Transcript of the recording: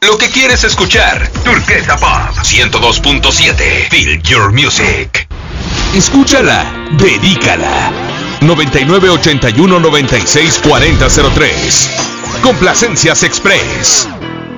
lo que quieres escuchar. Turquesa Pop 102.7. Feel your music. Escúchala, dedícala. 9981-964003. Complacencias Express.